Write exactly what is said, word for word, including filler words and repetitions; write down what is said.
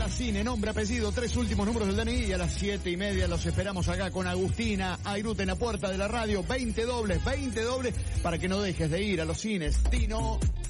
Entrada Cine, nombre, apellido, tres últimos números del D N I y a las siete y media los esperamos acá con Agustina Airut en la puerta de la radio. veinte dobles, veinte dobles para que no dejes de ir a los cines. Tino.